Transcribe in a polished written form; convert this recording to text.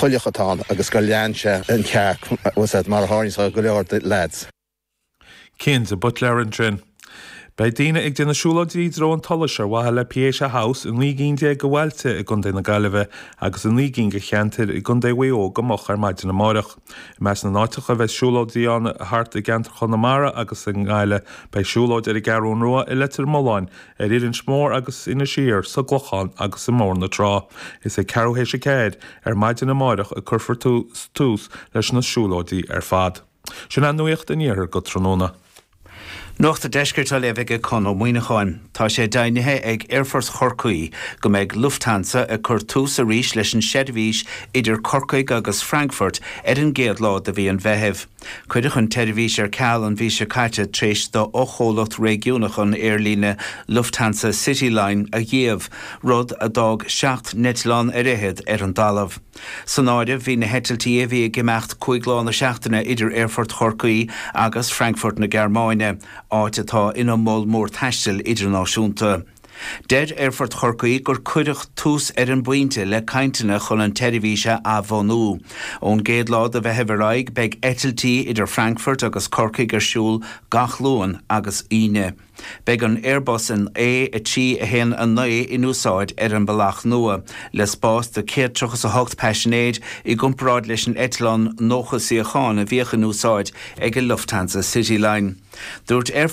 chuilechatán agus go leanse an ceach was mar háirní go leor de lads. Cins a butler an trin. Bei dína ag dina siúladí dro an tolasar wathe le Piéisa House an líginn de go bhailte i gundé na Gaillimhe agus an líginn go cheantar i gundé WO go moch ar maidin na marach. Meas na náitecha bheith siúladí an hart i gentar Chonamara agus an Gaile bei siúlad ar i garún rua i letar moláin ar irin smór agus ina siar sa glochan agus i mór na trá. Is é carúhéis a céad ar maidin na marach a curfar tús leis na siúladí ar fad. Sin an nuocht in iarthar go tróna. Nach de deisgurtá leheige con ó muoineáin, tá sé dainethe ag Air Force Chorcaí go méid Lufthansa a chur tús a rís leis an seadmhís idir Corcaig agus Frankfurt ar an géad lá a bhí an bheitheh. Cuideach an teirmhís ar ceall an bhí se caite tréis do ócholacht régiúnach an airlíne Lufthansa Cityline a dhéamh rud a dag 7 netlán a réhead ar an dalamh. San áide bhí na hetiltí a bhí gemacht 5 lána seachtaine idir Airfurt Chorcaí agus Frankfurt na Gearmáine, áit atá ina mol mór taistil idirnáisiúnta. Dead Airfurt Chorcaí gur cuideach tús ar an buinte le cainteanna chun an teirmhíse a bhonú. Ón géad lá a bheith raig beag etiltí idir Frankfurt agus Corcaig ar siúl gach luan agus ine. Beg an Airbus an a tí a hen an 9 in úsáid ar an balach nua, le spás de 438 Passionéid i gumráid leis an Etlán nóchas í a cháin a bhíoch an úsáid ag a Lufthansa Cityline. Dúirt